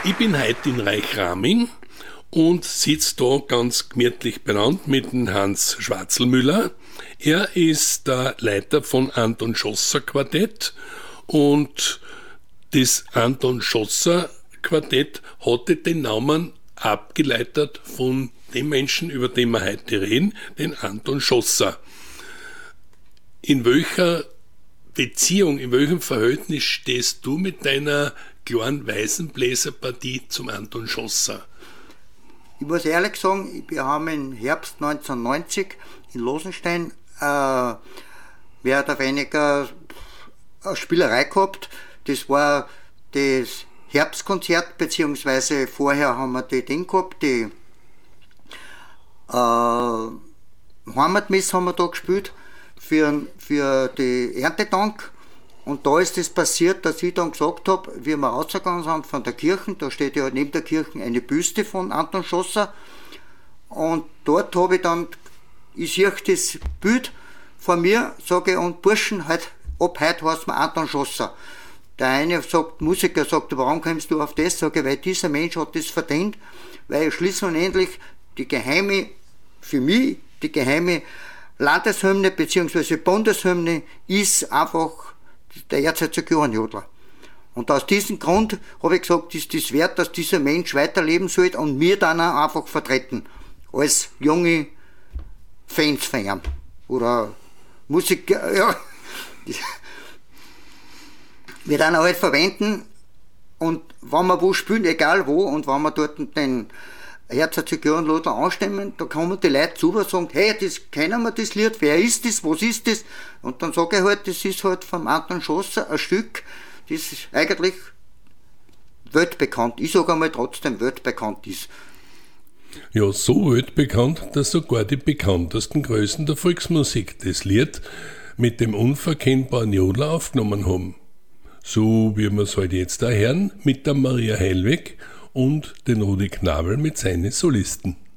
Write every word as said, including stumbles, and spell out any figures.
Ich bin heute in Reichraming und sitze da ganz gemütlich benannt mit dem Hans Schwarzelmüller. Er ist der Leiter von Anton Schosser Quartett und das Anton Schosser Quartett hatte den Namen abgeleitet von dem Menschen, über den wir heute reden, den Anton Schosser. In welcher Beziehung, in welchem Verhältnis stehst du mit deiner kleinen Weißenbläserpartie zum Anton Schosser? Ich muss ehrlich sagen, wir haben im Herbst neunzehnhundertneunzig in Losenstein äh, mehr oder weniger eine Spielerei gehabt. Das war das Herbstkonzert, beziehungsweise vorher haben wir die Ding gehabt, die äh, Heimatmesse haben wir da gespielt für, für die Erntedank. Und da ist es das passiert, dass ich dann gesagt habe, wie wir rausgegangen sind von der Kirche, da steht ja neben der Kirche eine Büste von Anton Schosser. Und dort habe ich dann, ich sehe das Bild von mir, sage ich, und Burschen, halt, ab heute heißt man Anton Schosser. Der eine sagt, Musiker sagt, warum kommst du auf das? Sage ich, weil dieser Mensch hat das verdient, weil schließlich und endlich die geheime, für mich, die geheime Landeshymne bzw. Bundeshymne ist einfach der Erzherzog Johann Jodl. Und aus diesem Grund habe ich gesagt, ist das wert, dass dieser Mensch weiterleben soll und wir dann auch einfach vertreten. Als junge Fans von ihm. Oder Musiker, ja. Wir dann halt verwenden und wenn wir wo spielen, egal wo, und wenn wir dort den Erzherzog Johann Jodl anstimmen, da kommen die Leute zu und sagen, hey, das kennen wir das Lied, wer ist das, was ist das? Und dann sage ich halt, das ist halt vom Anton Schosser ein Stück, das eigentlich weltbekannt, ich sage einmal trotzdem weltbekannt ist. Ja, so weltbekannt, dass sogar die bekanntesten Größen der Volksmusik das Lied mit dem unverkennbaren Jodler aufgenommen haben. So wie wir es halt jetzt da hören, mit der Maria Hellweg und den Rudi Knabel mit seinen Solisten.